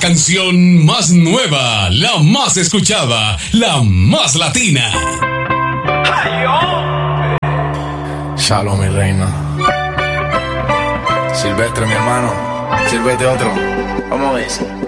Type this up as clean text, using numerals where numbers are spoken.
canción más nueva, la más escuchada, la más latina. Shalom, mi reina. Silvestre, mi hermano. Sírvete otro. Vamos a ver.